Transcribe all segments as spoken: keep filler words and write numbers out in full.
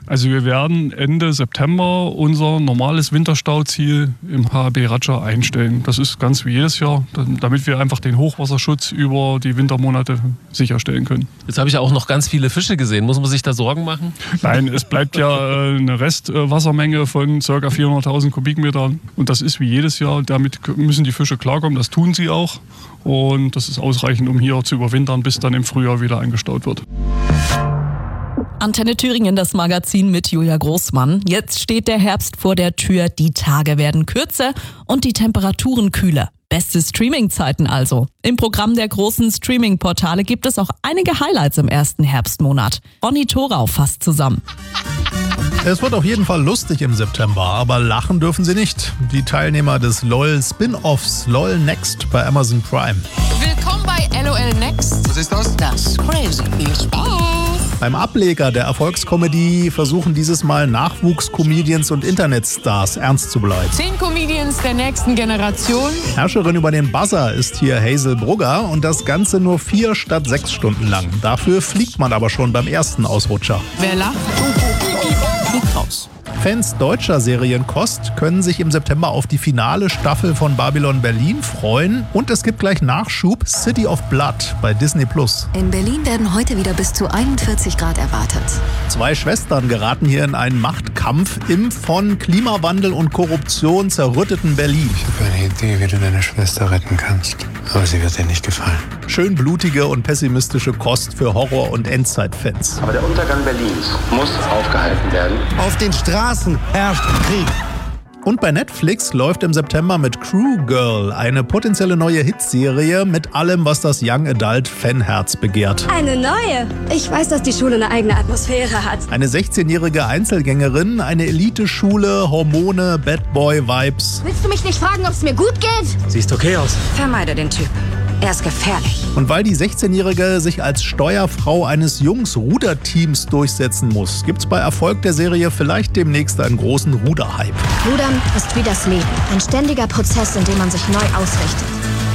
Also wir werden Ende September unser normales Winterstauziel im H B Ratscha einstellen. Das ist ganz wie jedes Jahr, damit wir einfach den Hochwasserschutz über die Wintermonate sicherstellen können. Jetzt habe ich ja auch noch ganz viele Fische gesehen. Muss man sich da Sorgen machen? Nein, es bleibt ja eine Restwassermenge von ca. vierhunderttausend Kubikmetern. Und das ist wie jedes Jahr. Damit müssen die Fische klarkommen. Das tun sie auch. Und das ist ausreichend, um hier zu überwintern, bis dann im Frühjahr wieder eingestaut wird. Antenne Thüringen, das Magazin mit Julia Großmann. Jetzt steht der Herbst vor der Tür, die Tage werden kürzer und die Temperaturen kühler. Beste Streaming-Zeiten also. Im Programm der großen Streaming-Portale gibt es auch einige Highlights im ersten Herbstmonat. Bonnie Thorau fasst zusammen. Es wird auf jeden Fall lustig im September, aber lachen dürfen sie nicht. Die Teilnehmer des LOL Spin-Offs LOL Next bei Amazon Prime. Willkommen bei LOL Next. Was ist das? Das Crazy. Viel Spaß. Beim Ableger der Erfolgskomödie versuchen dieses Mal Nachwuchscomedians und Internetstars ernst zu bleiben. Zehn Comedians der nächsten Generation. Herrscherin über den Buzzer ist hier Hazel Brugger und das Ganze nur vier statt sechs Stunden lang. Dafür fliegt man aber schon beim ersten Ausrutscher. Wer lacht, fliegt raus. Fans deutscher Serienkost können sich im September auf die finale Staffel von Babylon Berlin freuen. Und es gibt gleich Nachschub City of Blood bei Disney Plus. In Berlin werden heute wieder bis zu einundvierzig Grad erwartet. Zwei Schwestern geraten hier in einen Machtkampf im von Klimawandel und Korruption zerrütteten Berlin. Ich habe eine Idee, wie du deine Schwester retten kannst. Aber sie wird dir nicht gefallen. Schön blutige und pessimistische Kost für Horror- und Endzeitfans. Aber der Untergang Berlins muss aufgehalten werden. Auf den Straßen herrscht Krieg. Und bei Netflix läuft im September mit Crew Girl eine potenzielle neue Hitserie mit allem, was das Young Adult Fanherz begehrt. Eine neue? Ich weiß, dass die Schule eine eigene Atmosphäre hat. Eine sechzehnjährige Einzelgängerin, eine Eliteschule, Hormone, Bad Boy Vibes. Willst du mich nicht fragen, ob es mir gut geht? Siehst okay aus. Vermeide den Typ. Er ist gefährlich. Und weil die sechzehnjährige sich als Steuerfrau eines Jungs-Ruderteams durchsetzen muss, gibt's bei Erfolg der Serie vielleicht demnächst einen großen Ruderhype. Rudern ist wie das Leben. Ein ständiger Prozess, in dem man sich neu ausrichtet.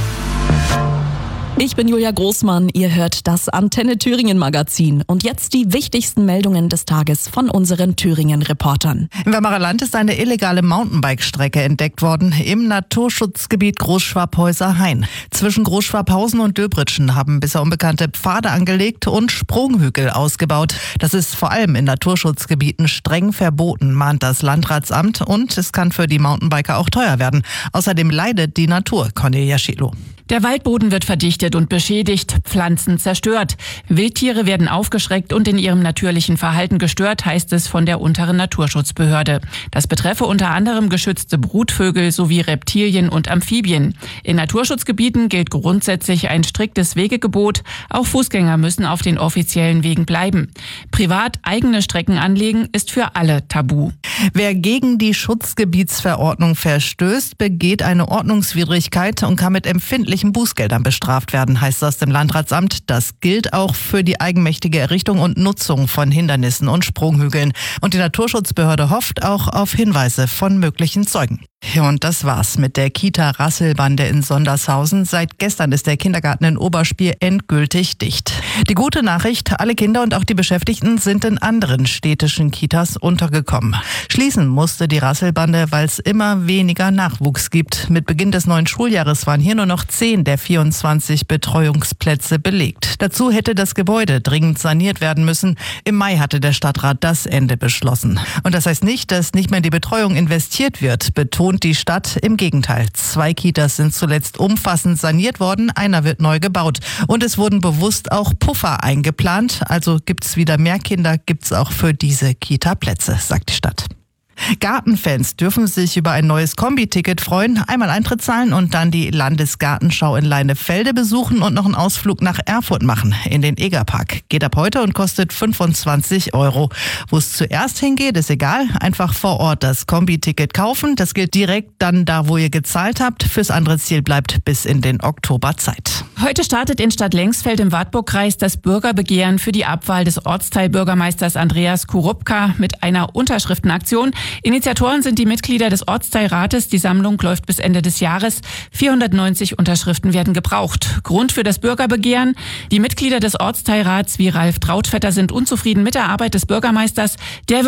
Ich bin Julia Großmann, ihr hört das Antenne Thüringen Magazin. Und jetzt die wichtigsten Meldungen des Tages von unseren Thüringen-Reportern. Im Weimarer Land ist eine illegale Mountainbike-Strecke entdeckt worden im Naturschutzgebiet Großschwabhäuser-Hain. Zwischen Großschwabhausen und Döbritschen haben bisher unbekannte Pfade angelegt und Sprunghügel ausgebaut. Das ist vor allem in Naturschutzgebieten streng verboten, mahnt das Landratsamt. Und es kann für die Mountainbiker auch teuer werden. Außerdem leidet die Natur, Cornelia Schielo. Der Waldboden wird verdichtet und beschädigt, Pflanzen zerstört. Wildtiere werden aufgeschreckt und in ihrem natürlichen Verhalten gestört, heißt es von der unteren Naturschutzbehörde. Das betreffe unter anderem geschützte Brutvögel sowie Reptilien und Amphibien. In Naturschutzgebieten gilt grundsätzlich ein striktes Wegegebot. Auch Fußgänger müssen auf den offiziellen Wegen bleiben. Privat eigene Strecken anlegen ist für alle tabu. Wer gegen die Schutzgebietsverordnung verstößt, begeht eine Ordnungswidrigkeit und kann mit empfindlichen Bußgeldern bestraft werden, heißt das dem Landratsamt. Das gilt auch für die eigenmächtige Errichtung und Nutzung von Hindernissen und Sprunghügeln. Und die Naturschutzbehörde hofft auch auf Hinweise von möglichen Zeugen. Ja, und das war's mit der Kita-Rasselbande in Sondershausen. Seit gestern ist der Kindergarten in Oberspiel endgültig dicht. Die gute Nachricht, alle Kinder und auch die Beschäftigten sind in anderen städtischen Kitas untergekommen. Schließen musste die Rasselbande, weil es immer weniger Nachwuchs gibt. Mit Beginn des neuen Schuljahres waren hier nur noch zehn der vierundzwanzig Betreuungsplätze belegt. Dazu hätte das Gebäude dringend saniert werden müssen. Im Mai hatte der Stadtrat das Ende beschlossen. Und das heißt nicht, dass nicht mehr in die Betreuung investiert wird, betont die Stadt. Im Gegenteil, zwei Kitas sind zuletzt umfassend saniert worden, einer wird neu gebaut. Und es wurden bewusst auch Puffer eingeplant. Also gibt's wieder mehr Kinder, gibt's auch für diese Kita-Plätze, sagt die Stadt. Gartenfans dürfen sich über ein neues Kombi-Ticket freuen. Einmal Eintritt zahlen und dann die Landesgartenschau in Leinefelde besuchen und noch einen Ausflug nach Erfurt machen, in den Egerpark. Geht ab heute und kostet fünfundzwanzig Euro. Wo es zuerst hingeht, ist egal. Einfach vor Ort das Kombi-Ticket kaufen. Das gilt direkt dann da, wo ihr gezahlt habt. Fürs andere Ziel bleibt bis in den Oktober Zeit. Heute startet in Stadt Lengsfeld im Wartburgkreis das Bürgerbegehren für die Abwahl des Ortsteilbürgermeisters Andreas Kurupka mit einer Unterschriftenaktion. Initiatoren sind die Mitglieder des Ortsteilrates. Die Sammlung läuft bis Ende des Jahres. vierhundertneunzig Unterschriften werden gebraucht. Grund für das Bürgerbegehren: Die Mitglieder des Ortsteilrats wie Ralf Trautvetter sind unzufrieden mit der Arbeit des Bürgermeisters. Der